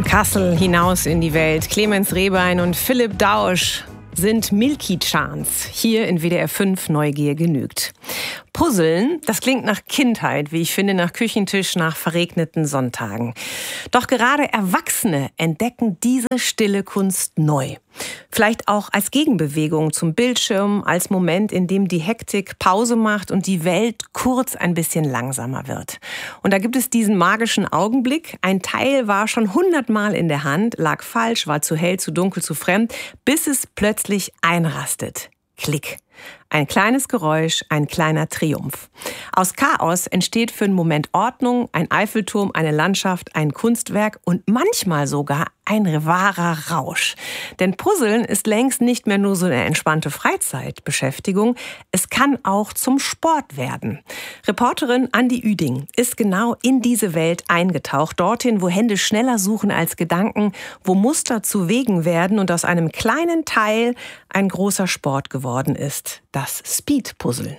Von Kassel hinaus in die Welt. Clemens Rehbein und Philipp Dausch sind Milky Chance. Hier in WDR 5 Neugier genügt. Puzzeln, das klingt nach Kindheit, wie ich finde, nach Küchentisch, nach verregneten Sonntagen. Doch gerade Erwachsene entdecken diese stille Kunst neu. Vielleicht auch als Gegenbewegung zum Bildschirm, als Moment, in dem die Hektik Pause macht und die Welt kurz ein bisschen langsamer wird. Und da gibt es diesen magischen Augenblick. Ein Teil war schon 100-mal in der Hand, lag falsch, war zu hell, zu dunkel, zu fremd, bis es plötzlich einrastet. Klick. Ein kleines Geräusch, ein kleiner Triumph. Aus Chaos entsteht für einen Moment Ordnung, ein Eiffelturm, eine Landschaft, ein Kunstwerk und manchmal sogar ein wahrer Rausch. Denn Puzzeln ist längst nicht mehr nur so eine entspannte Freizeitbeschäftigung. Es kann auch zum Sport werden. Reporterin Andi Üding ist genau in diese Welt eingetaucht. Dorthin, wo Hände schneller suchen als Gedanken, wo Muster zu Wegen werden und aus einem kleinen Teil ein großer Sport geworden ist. Das Speed-Puzzeln.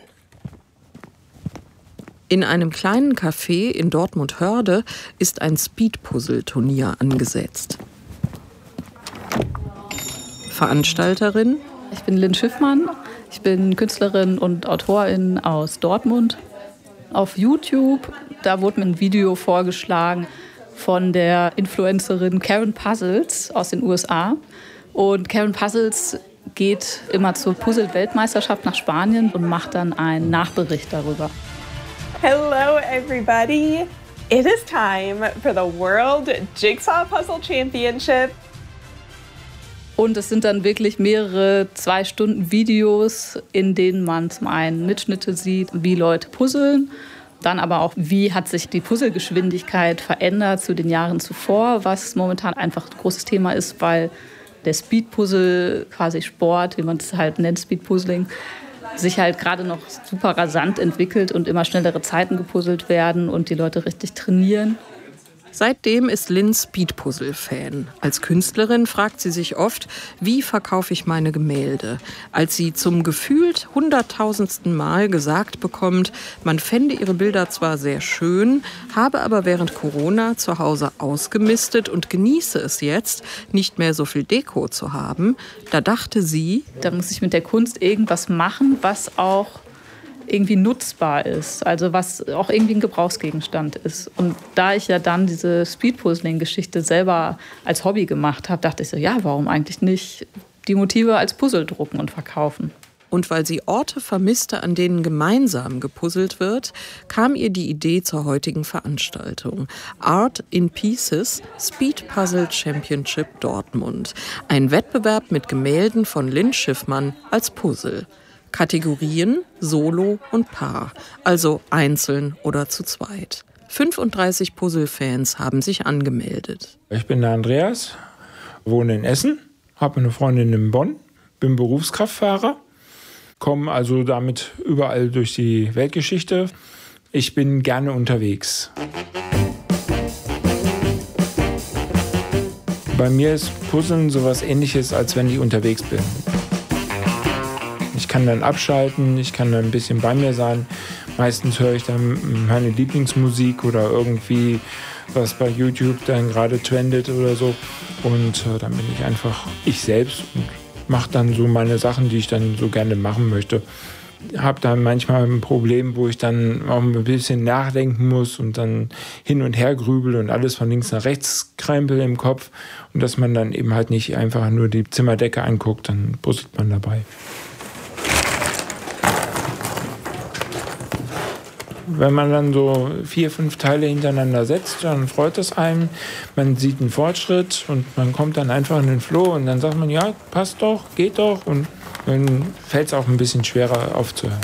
In einem kleinen Café in Dortmund-Hörde ist ein Speed-Puzzle-Turnier angesetzt. Veranstalterin? Ich bin Lynn Schiffmann. Ich bin Künstlerin und Autorin aus Dortmund. Auf YouTube, da wurde mir ein Video vorgeschlagen von der Influencerin Karen Puzzles aus den USA. Und Karen Puzzles geht immer zur Puzzle-Weltmeisterschaft nach Spanien und macht dann einen Nachbericht darüber. Hello everybody! It is time for the World Jigsaw Puzzle Championship. Und es sind dann wirklich mehrere 2 Stunden Videos, in denen man zum einen Mitschnitte sieht, wie Leute puzzeln, dann aber auch, wie hat sich die Puzzlegeschwindigkeit verändert zu den Jahren zuvor, was momentan einfach ein großes Thema ist, weil der Speedpuzzle, quasi Sport, wie man es halt nennt, Speedpuzzling, sich halt gerade noch super rasant entwickelt und immer schnellere Zeiten gepuzzelt werden und die Leute richtig trainieren. Seitdem ist Lynn Speedpuzzle-Fan. Als Künstlerin fragt sie sich oft, wie verkaufe ich meine Gemälde? Als sie zum gefühlt 100.000. Mal gesagt bekommt, man fände ihre Bilder zwar sehr schön, habe aber während Corona zu Hause ausgemistet und genieße es jetzt, nicht mehr so viel Deko zu haben, da dachte sie, da muss ich mit der Kunst irgendwas machen, was auch irgendwie nutzbar ist, also was auch irgendwie ein Gebrauchsgegenstand ist. Und da ich ja dann diese Speedpuzzling-Geschichte selber als Hobby gemacht habe, dachte ich so, ja, warum eigentlich nicht die Motive als Puzzle drucken und verkaufen? Und weil sie Orte vermisste, an denen gemeinsam gepuzzelt wird, kam ihr die Idee zur heutigen Veranstaltung. Art in Pieces Speed Puzzle Championship Dortmund. Ein Wettbewerb mit Gemälden von Lynn Schiffmann als Puzzle. Kategorien Solo und Paar, also einzeln oder zu zweit. 35 Puzzle-Fans haben sich angemeldet. Ich bin der Andreas, wohne in Essen, habe eine Freundin in Bonn, bin Berufskraftfahrer, komme also damit überall durch die Weltgeschichte. Ich bin gerne unterwegs. Bei mir ist Puzzeln sowas Ähnliches, als wenn ich unterwegs bin. Ich kann dann abschalten, ich kann dann ein bisschen bei mir sein. Meistens höre ich dann meine Lieblingsmusik oder irgendwie, was bei YouTube dann gerade trendet oder so. Und dann bin ich einfach ich selbst und mache dann so meine Sachen, die ich dann so gerne machen möchte. Habe dann manchmal ein Problem, wo ich dann auch ein bisschen nachdenken muss und dann hin und her grübel und alles von links nach rechts krempel im Kopf. Und dass man dann eben halt nicht einfach nur die Zimmerdecke anguckt, dann puzzelt man dabei. Wenn man dann so 4, 5 Teile hintereinander setzt, dann freut es einen. Man sieht einen Fortschritt und man kommt dann einfach in den Flow und dann sagt man, ja, passt doch, geht doch. Und dann fällt es auch ein bisschen schwerer aufzuhören.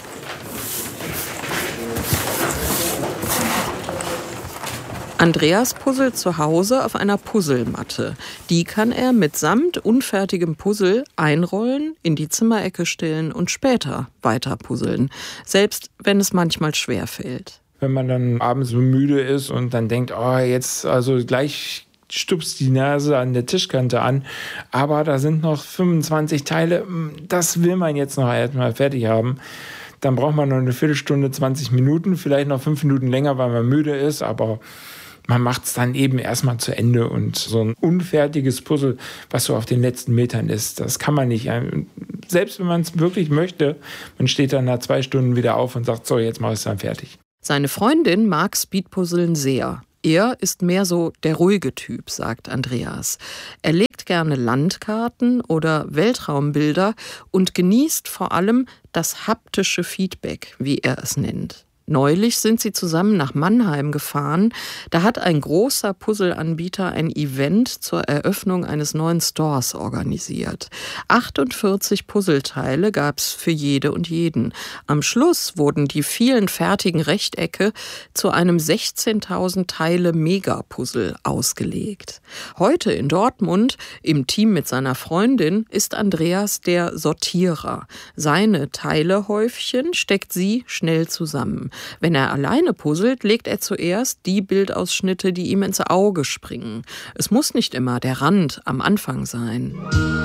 Andreas puzzelt zu Hause auf einer Puzzlematte. Die kann er mitsamt unfertigem Puzzle einrollen, in die Zimmerecke stellen und später weiter puzzeln. Selbst wenn es manchmal schwer fällt. Wenn man dann abends so müde ist und dann denkt, oh, jetzt also gleich stupst die Nase an der Tischkante an, aber da sind noch 25 Teile, das will man jetzt noch erstmal fertig haben. Dann braucht man noch eine Viertelstunde, 20 Minuten, vielleicht noch 5 Minuten länger, weil man müde ist, aber man macht es dann eben erstmal zu Ende. Und so ein unfertiges Puzzle, was so auf den letzten Metern ist, das kann man nicht. Selbst wenn man es wirklich möchte, man steht dann nach 2 Stunden wieder auf und sagt, so, jetzt mache ich es dann fertig. Seine Freundin mag Speedpuzzeln sehr. Er ist mehr so der ruhige Typ, sagt Andreas. Er legt gerne Landkarten oder Weltraumbilder und genießt vor allem das haptische Feedback, wie er es nennt. Neulich sind sie zusammen nach Mannheim gefahren. Da hat ein großer Puzzleanbieter ein Event zur Eröffnung eines neuen Stores organisiert. 48 Puzzleteile gab es für jede und jeden. Am Schluss wurden die vielen fertigen Rechtecke zu einem 16.000 Teile Megapuzzle ausgelegt. Heute in Dortmund, im Team mit seiner Freundin, ist Andreas der Sortierer. Seine Teilehäufchen steckt sie schnell zusammen. Wenn er alleine puzzelt, legt er zuerst die Bildausschnitte, die ihm ins Auge springen. Es muss nicht immer der Rand am Anfang sein.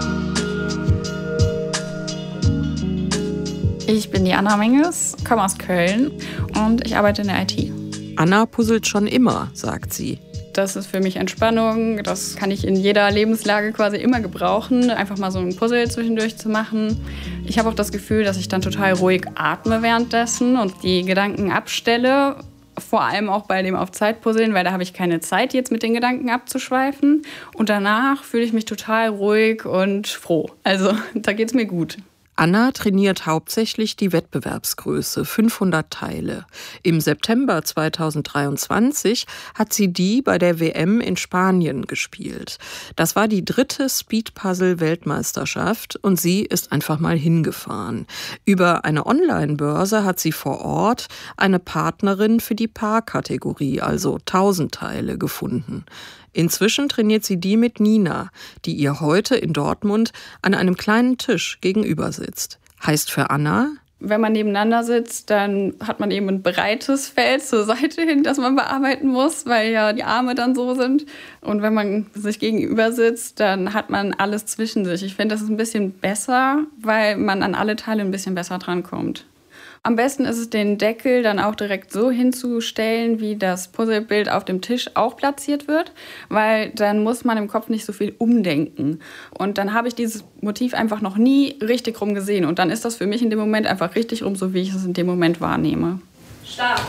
Ich bin die Anna Menges, komme aus Köln und ich arbeite in der IT. Anna puzzelt schon immer, sagt sie. Das ist für mich Entspannung, das kann ich in jeder Lebenslage quasi immer gebrauchen, einfach mal so ein Puzzle zwischendurch zu machen. Ich habe auch das Gefühl, dass ich dann total ruhig atme währenddessen und die Gedanken abstelle, vor allem auch bei dem Auf-Zeit-Puzzeln, weil da habe ich keine Zeit, jetzt mit den Gedanken abzuschweifen. Und danach fühle ich mich total ruhig und froh. Also da geht es mir gut. Anna trainiert hauptsächlich die Wettbewerbsgröße, 500 Teile. Im September 2023 hat sie die bei der WM in Spanien gespielt. Das war die 3. Speed-Puzzle-Weltmeisterschaft und sie ist einfach mal hingefahren. Über eine Online-Börse hat sie vor Ort eine Partnerin für die Paar-Kategorie, also 1000 Teile, gefunden. Inzwischen trainiert sie die mit Nina, die ihr heute in Dortmund an einem kleinen Tisch gegenüber sitzt. Heißt für Anna: Wenn man nebeneinander sitzt, dann hat man eben ein breites Feld zur Seite hin, das man bearbeiten muss, weil ja die Arme dann so sind. Und wenn man sich gegenüber sitzt, dann hat man alles zwischen sich. Ich finde, das ist ein bisschen besser, weil man an alle Teile ein bisschen besser drankommt. Am besten ist es, den Deckel dann auch direkt so hinzustellen, wie das Puzzlebild auf dem Tisch auch platziert wird, weil dann muss man im Kopf nicht so viel umdenken. Und dann habe ich dieses Motiv einfach noch nie richtig rum gesehen. Und dann ist das für mich in dem Moment einfach richtig rum, so wie ich es in dem Moment wahrnehme. Start!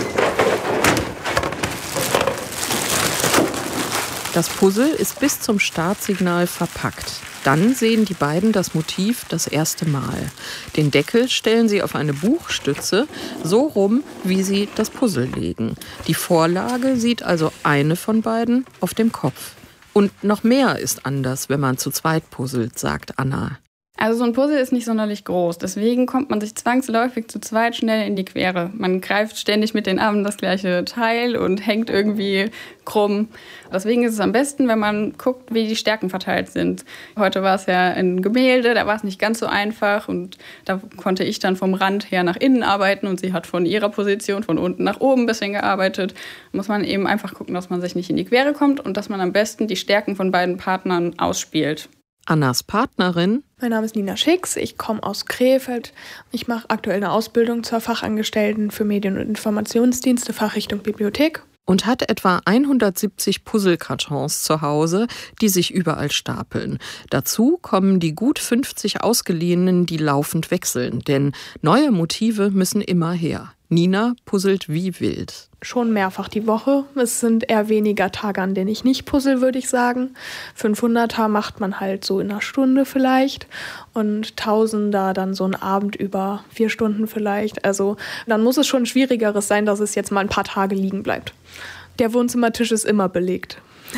Das Puzzle ist bis zum Startsignal verpackt. Dann sehen die beiden das Motiv das erste Mal. Den Deckel stellen sie auf eine Buchstütze, so rum, wie sie das Puzzle legen. Die Vorlage sieht also eine von beiden auf dem Kopf. Und noch mehr ist anders, wenn man zu zweit puzzelt, sagt Anna. Also so ein Puzzle ist nicht sonderlich groß, deswegen kommt man sich zwangsläufig zu zweit schnell in die Quere. Man greift ständig mit den Armen das gleiche Teil und hängt irgendwie krumm. Deswegen ist es am besten, wenn man guckt, wie die Stärken verteilt sind. Heute war es ja ein Gemälde, da war es nicht ganz so einfach und da konnte ich dann vom Rand her nach innen arbeiten und sie hat von ihrer Position von unten nach oben ein bisschen gearbeitet. Da muss man eben einfach gucken, dass man sich nicht in die Quere kommt und dass man am besten die Stärken von beiden Partnern ausspielt. Annas Partnerin: Mein Name ist Nina Schicks, ich komme aus Krefeld. Ich mache aktuell eine Ausbildung zur Fachangestellten für Medien- und Informationsdienste, Fachrichtung Bibliothek. Und hat etwa 170 Puzzlekartons zu Hause, die sich überall stapeln. Dazu kommen die gut 50 Ausgeliehenen, die laufend wechseln, denn neue Motive müssen immer her. Nina puzzelt wie wild. Schon mehrfach die Woche. Es sind eher weniger Tage, an denen ich nicht puzzle, würde ich sagen. 500er macht man halt so in einer Stunde vielleicht und 1000er dann so einen Abend über 4 Stunden vielleicht. Also dann muss es schon Schwierigeres sein, dass es jetzt mal ein paar Tage liegen bleibt. Der Wohnzimmertisch ist immer belegt.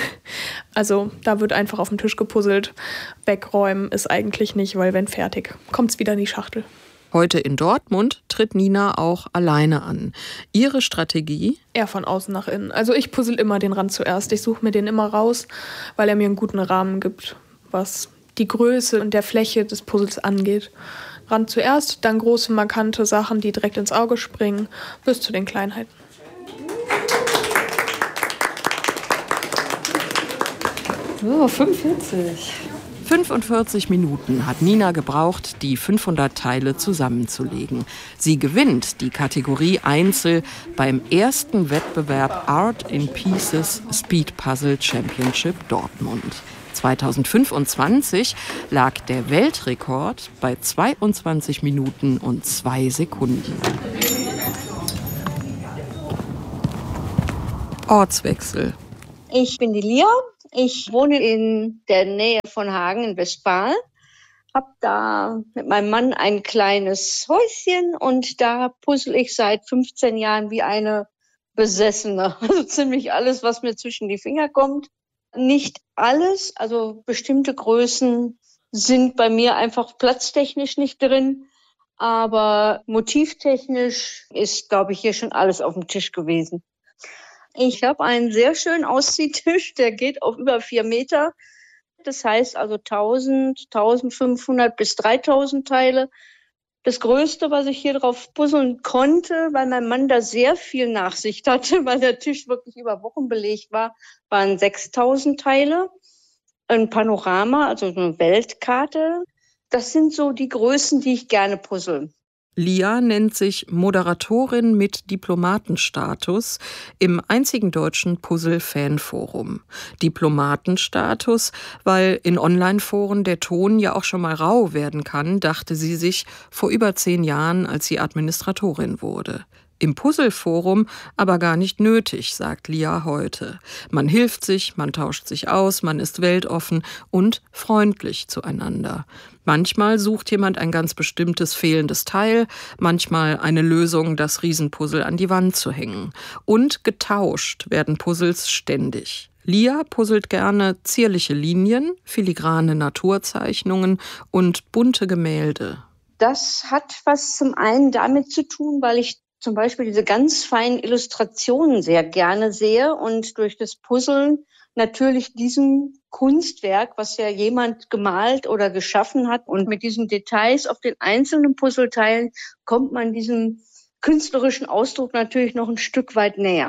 Also da wird einfach auf dem Tisch gepuzzelt. Wegräumen ist eigentlich nicht, weil wenn fertig, kommt es wieder in die Schachtel. Heute in Dortmund tritt Nina auch alleine an. Ihre Strategie? Eher von außen nach innen. Also ich puzzle immer den Rand zuerst. Ich suche mir den immer raus, weil er mir einen guten Rahmen gibt, was die Größe und der Fläche des Puzzles angeht. Rand zuerst, dann große, markante Sachen, die direkt ins Auge springen, bis zu den Kleinheiten. So, 45. 45 Minuten hat Nina gebraucht, die 500 Teile zusammenzulegen. Sie gewinnt die Kategorie Einzel beim ersten Wettbewerb Art in Pieces Speed Puzzle Championship Dortmund. 2025 lag der Weltrekord bei 22 Minuten und 2 Sekunden. Ortswechsel. Ich bin die Lia. Ich wohne in der Nähe von Hagen in Westfalen. Habe da mit meinem Mann ein kleines Häuschen und da puzzle ich seit 15 Jahren wie eine Besessene. Also ziemlich alles, was mir zwischen die Finger kommt. Nicht alles, also bestimmte Größen sind bei mir einfach platztechnisch nicht drin. Aber motivtechnisch ist, glaube ich, hier schon alles auf dem Tisch gewesen. Ich habe einen sehr schönen Ausziehtisch, der geht auf über 4 Meter. Das heißt also 1000, 1500 bis 3000 Teile. Das Größte, was ich hier drauf puzzeln konnte, weil mein Mann da sehr viel Nachsicht hatte, weil der Tisch wirklich über Wochen belegt war, waren 6000 Teile. Ein Panorama, also eine Weltkarte. Das sind so die Größen, die ich gerne puzzle. Lia nennt sich Moderatorin mit Diplomatenstatus im einzigen deutschen Puzzle-Fanforum. Diplomatenstatus, weil in Online-Foren der Ton ja auch schon mal rau werden kann, dachte sie sich vor über 10 Jahren, als sie Administratorin wurde. Im Puzzle-Forum aber gar nicht nötig, sagt Lia heute. Man hilft sich, man tauscht sich aus, man ist weltoffen und freundlich zueinander. Manchmal sucht jemand ein ganz bestimmtes fehlendes Teil, manchmal eine Lösung, das Riesenpuzzle an die Wand zu hängen. Und getauscht werden Puzzles ständig. Lia puzzelt gerne zierliche Linien, filigrane Naturzeichnungen und bunte Gemälde. Das hat was zum einen damit zu tun, weil ich zum Beispiel diese ganz feinen Illustrationen sehr gerne sehe und durch das Puzzeln natürlich diesem Kunstwerk, was ja jemand gemalt oder geschaffen hat und mit diesen Details auf den einzelnen Puzzleteilen kommt man diesem künstlerischen Ausdruck natürlich noch ein Stück weit näher.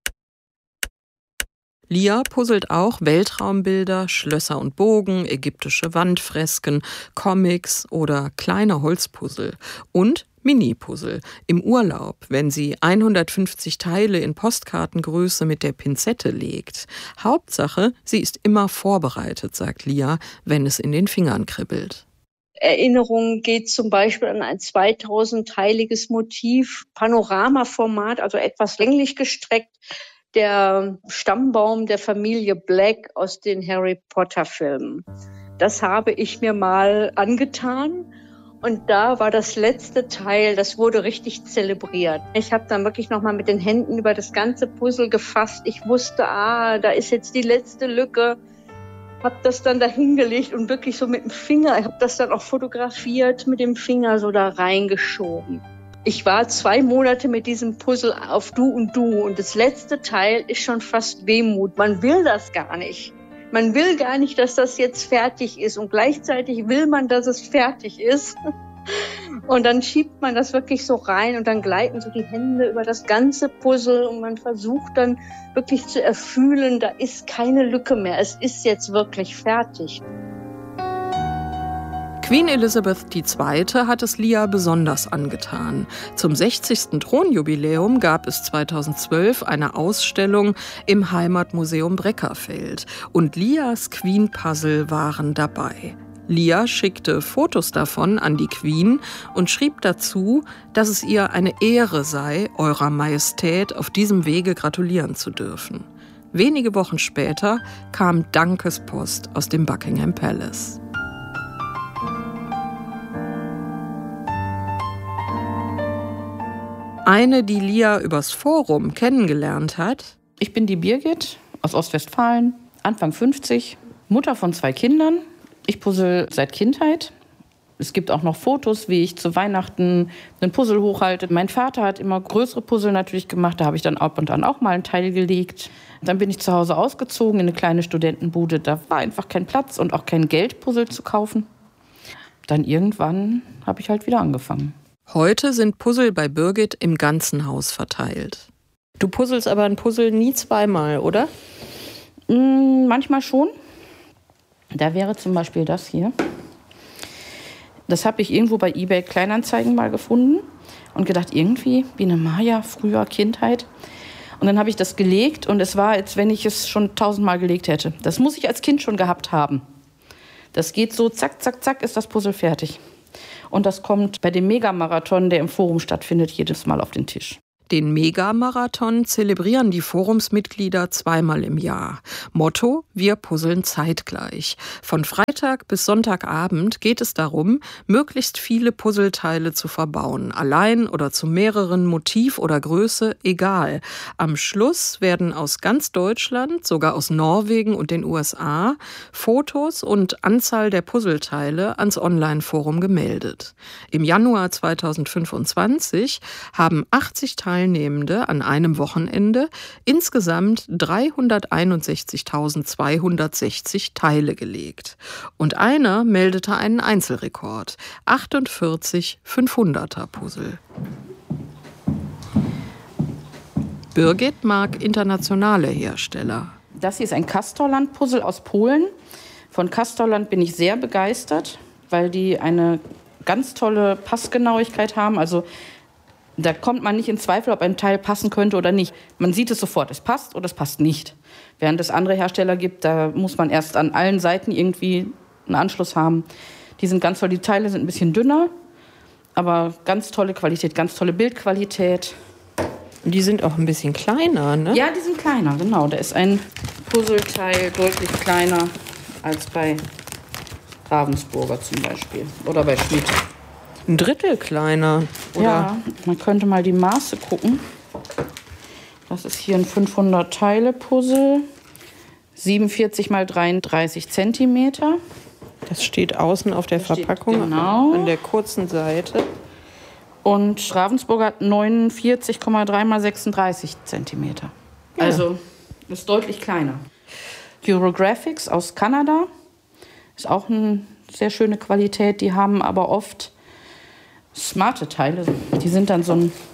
Lia puzzelt auch Weltraumbilder, Schlösser und Bogen, ägyptische Wandfresken, Comics oder kleine Holzpuzzle und Mini-Puzzle im Urlaub, wenn sie 150 Teile in Postkartengröße mit der Pinzette legt. Hauptsache, sie ist immer vorbereitet, sagt Lia, wenn es in den Fingern kribbelt. Erinnerung geht zum Beispiel an ein 2000-teiliges Motiv, Panoramaformat, also etwas länglich gestreckt, der Stammbaum der Familie Black aus den Harry Potter-Filmen. Das habe ich mir mal angetan. Und da war das letzte Teil, das wurde richtig zelebriert. Ich habe dann wirklich nochmal mit den Händen über das ganze Puzzle gefasst. Ich wusste, da ist jetzt die letzte Lücke. Habe das dann da hingelegt und wirklich so mit dem Finger, ich habe das dann auch fotografiert, mit dem Finger so da reingeschoben. Ich war 2 Monate mit diesem Puzzle auf Du und Du und das letzte Teil ist schon fast Wehmut. Man will das gar nicht. Man will gar nicht, dass das jetzt fertig ist und gleichzeitig will man, dass es fertig ist. Und dann schiebt man das wirklich so rein und dann gleiten so die Hände über das ganze Puzzle und man versucht dann wirklich zu erfühlen, da ist keine Lücke mehr, es ist jetzt wirklich fertig. Queen Elizabeth II. Hat es Lia besonders angetan. Zum 60. Thronjubiläum gab es 2012 eine Ausstellung im Heimatmuseum Breckerfeld. Und Lias Queen-Puzzle waren dabei. Lia schickte Fotos davon an die Queen und schrieb dazu, dass es ihr eine Ehre sei, Eurer Majestät auf diesem Wege gratulieren zu dürfen. Wenige Wochen später kam Dankespost aus dem Buckingham Palace. Eine, die Lia übers Forum kennengelernt hat. Ich bin die Birgit aus Ostwestfalen, Anfang 50, Mutter von 2 Kindern. Ich puzzle seit Kindheit. Es gibt auch noch Fotos, wie ich zu Weihnachten einen Puzzle hochhalte. Mein Vater hat immer größere Puzzle natürlich gemacht. Da habe ich dann ab und an auch mal einen Teil gelegt. Dann bin ich zu Hause ausgezogen in eine kleine Studentenbude. Da war einfach kein Platz und auch kein Geld, Puzzle zu kaufen. Dann irgendwann habe ich halt wieder angefangen. Heute sind Puzzle bei Birgit im ganzen Haus verteilt. Du puzzelst aber ein Puzzle nie zweimal, oder? Manchmal schon. Da wäre zum Beispiel das hier. Das habe ich irgendwo bei eBay Kleinanzeigen mal gefunden und gedacht, irgendwie Biene Maya, früher Kindheit. Und dann habe ich das gelegt und es war, als wenn ich es schon 1000-mal gelegt hätte. Das muss ich als Kind schon gehabt haben. Das geht so, zack, zack, zack, ist das Puzzle fertig. Und das kommt bei dem Megamarathon, der im Forum stattfindet, jedes Mal auf den Tisch. Den Megamarathon zelebrieren die Forumsmitglieder 2-mal im Jahr. Motto: Wir puzzeln zeitgleich. Von Freitag bis Sonntagabend geht es darum, möglichst viele Puzzleteile zu verbauen. Allein oder zu mehreren, Motiv oder Größe, egal. Am Schluss werden aus ganz Deutschland, sogar aus Norwegen und den USA, Fotos und Anzahl der Puzzleteile ans Online-Forum gemeldet. Im Januar 2025 haben 80 Teilnehmende an einem Wochenende insgesamt 361.260 Teile gelegt. Und einer meldete einen Einzelrekord: 48 500er-Puzzle. Birgit mag internationale Hersteller. Das hier ist ein Castorland-Puzzle aus Polen. Von Castorland bin ich sehr begeistert, weil die eine ganz tolle Passgenauigkeit haben. Also da kommt man nicht in Zweifel, ob ein Teil passen könnte oder nicht. Man sieht es sofort, es passt oder es passt nicht. Während es andere Hersteller gibt, da muss man erst an allen Seiten irgendwie einen Anschluss haben. Die sind ganz toll, die Teile sind ein bisschen dünner, aber ganz tolle Qualität, ganz tolle Bildqualität. Und die sind auch ein bisschen kleiner, ne? Ja, die sind kleiner, genau. Da ist ein Puzzleteil deutlich kleiner als bei Ravensburger zum Beispiel oder bei Schmidt. Ein Drittel kleiner, oder? Ja, man könnte mal die Maße gucken. Das ist hier ein 500-Teile-Puzzle, 47 mal 33 Zentimeter. Das steht außen auf der Verpackung, genau an der kurzen Seite. Und Ravensburger hat 49,3 mal 36 Zentimeter. Ja. Also ist deutlich kleiner. Eurographics aus Kanada ist auch eine sehr schöne Qualität. Die haben aber oft smarte Teile. Die sind dann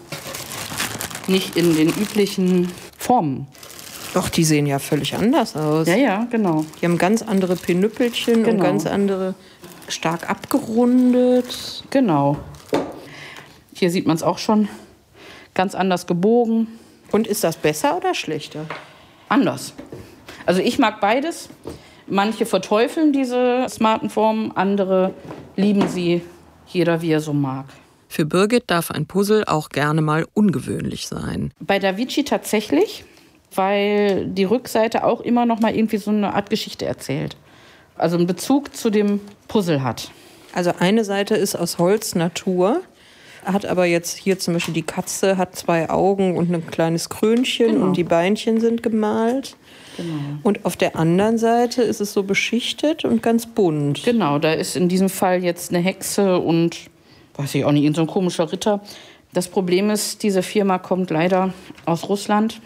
nicht in den üblichen Formen. Doch, die sehen ja völlig anders aus. Ja, genau. Die haben ganz andere Pinüppelchen und ganz andere, stark abgerundet. Genau. Hier sieht man es auch schon ganz anders gebogen. Und ist das besser oder schlechter? Anders. Also ich mag beides. Manche verteufeln diese smarten Formen, andere lieben sie. Jeder, wie er so mag. Für Birgit darf ein Puzzle auch gerne mal ungewöhnlich sein. Bei Davici tatsächlich, weil die Rückseite auch immer noch mal irgendwie so eine Art Geschichte erzählt. Also einen Bezug zu dem Puzzle hat. Also eine Seite ist aus Holz Natur, hat aber jetzt hier zum Beispiel die Katze hat 2 Augen und ein kleines Krönchen und die Beinchen sind gemalt. Genau. Und auf der anderen Seite ist es so beschichtet und ganz bunt. Genau, da ist in diesem Fall jetzt eine Hexe und, weiß ich auch nicht, so ein komischer Ritter. Das Problem ist, diese Firma kommt leider aus Russland.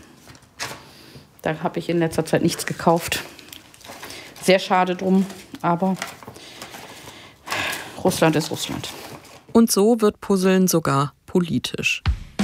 Da habe ich in letzter Zeit nichts gekauft. Sehr schade drum, aber Russland ist Russland. Und so wird Puzzeln sogar politisch.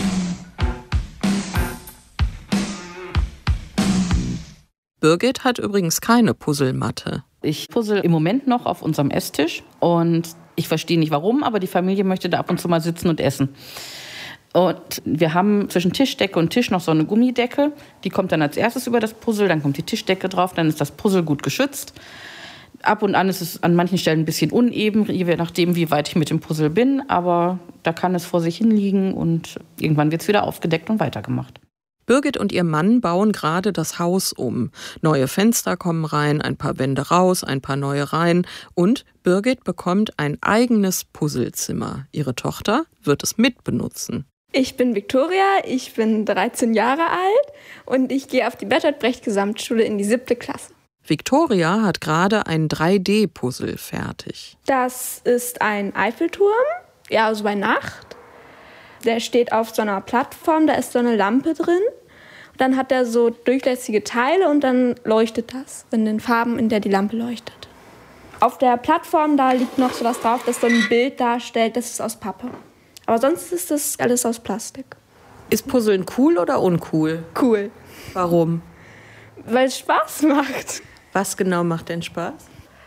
Birgit hat übrigens keine Puzzlematte. Ich puzzle im Moment noch auf unserem Esstisch und ich verstehe nicht warum, aber die Familie möchte da ab und zu mal sitzen und essen. Und wir haben zwischen Tischdecke und Tisch noch so eine Gummidecke. Die kommt dann als erstes über das Puzzle, dann kommt die Tischdecke drauf, dann ist das Puzzle gut geschützt. Ab und an ist es an manchen Stellen ein bisschen uneben, je nachdem, wie weit ich mit dem Puzzle bin. Aber da kann es vor sich hin liegen und irgendwann wird es wieder aufgedeckt und weitergemacht. Birgit und ihr Mann bauen gerade das Haus um. Neue Fenster kommen rein, ein paar Wände raus, ein paar neue rein. Und Birgit bekommt ein eigenes Puzzlezimmer. Ihre Tochter wird es mitbenutzen. Ich bin Viktoria, ich bin 13 Jahre alt und ich gehe auf die Bertolt Brecht Gesamtschule in die 7. Klasse. Viktoria hat gerade ein 3D-Puzzle fertig. Das ist ein Eiffelturm, ja, also bei Nacht. Der steht auf so einer Plattform, da ist so eine Lampe drin. Und dann hat er so durchlässige Teile und dann leuchtet das in den Farben, in der die Lampe leuchtet. Auf der Plattform, da liegt noch so was drauf, das so ein Bild darstellt, das ist aus Pappe. Aber sonst ist das alles aus Plastik. Ist Puzzeln cool oder uncool? Cool. Warum? Weil es Spaß macht. Was genau macht denn Spaß?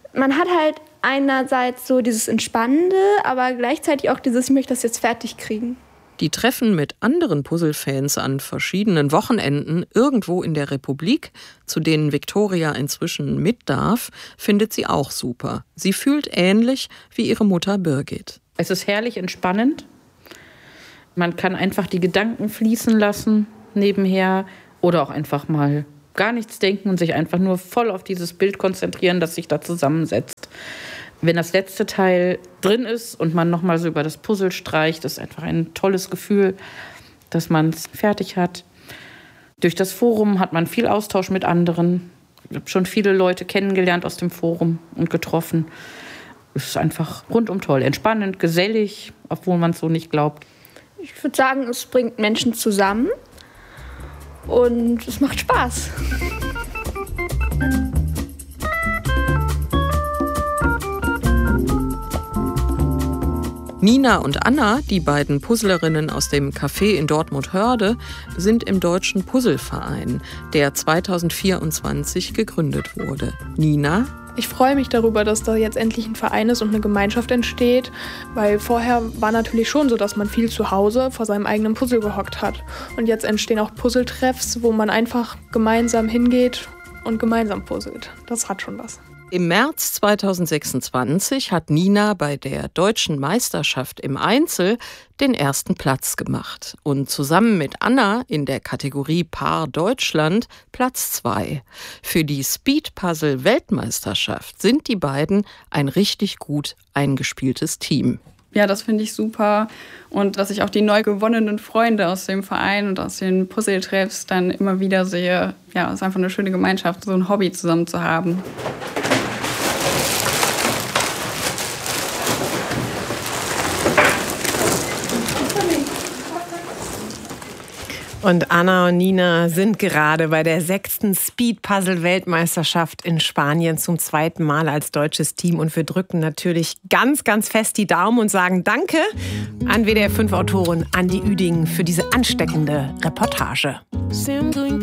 Man hat halt einerseits so dieses Entspannende, aber gleichzeitig auch dieses, ich möchte das jetzt fertig kriegen. Die Treffen mit anderen Puzzle-Fans an verschiedenen Wochenenden irgendwo in der Republik, zu denen Victoria inzwischen mit darf, findet sie auch super. Sie fühlt ähnlich wie ihre Mutter Birgit. Es ist herrlich entspannend. Man kann einfach die Gedanken fließen lassen nebenher oder auch einfach mal gar nichts denken und sich einfach nur voll auf dieses Bild konzentrieren, das sich da zusammensetzt. Wenn das letzte Teil drin ist und man nochmal so über das Puzzle streicht, ist einfach ein tolles Gefühl, dass man es fertig hat. Durch das Forum hat man viel Austausch mit anderen. Ich habe schon viele Leute kennengelernt aus dem Forum und getroffen. Es ist einfach rundum toll, entspannend, gesellig, obwohl man es so nicht glaubt. Ich würde sagen, es bringt Menschen zusammen und es macht Spaß. Nina und Anna, die beiden Puzzlerinnen aus dem Café in Dortmund-Hörde, sind im Deutschen Puzzleverein, der 2024 gegründet wurde. Nina: Ich freue mich darüber, dass da jetzt endlich ein Verein ist und eine Gemeinschaft entsteht, weil vorher war natürlich schon so, dass man viel zu Hause vor seinem eigenen Puzzle gehockt hat. Und jetzt entstehen auch Puzzletreffs, wo man einfach gemeinsam hingeht und gemeinsam puzzelt. Das hat schon was. Im März 2026 hat Nina bei der Deutschen Meisterschaft im Einzel den ersten Platz gemacht und zusammen mit Anna in der Kategorie Paar Deutschland Platz 2. Für die Speed-Puzzle-Weltmeisterschaft sind die beiden ein richtig gut eingespieltes Team. Ja, das finde ich super. Und dass ich auch die neu gewonnenen Freunde aus dem Verein und aus den Puzzle-Treffs dann immer wieder sehe. Ja, es ist einfach eine schöne Gemeinschaft, so ein Hobby zusammen zu haben. Und Anna und Nina sind gerade bei der 6. Speed-Puzzle-Weltmeisterschaft in Spanien zum 2. Mal als deutsches Team. Und wir drücken natürlich ganz, ganz fest die Daumen und sagen Danke an WDR 5-Autorin Andi Üding für diese ansteckende Reportage.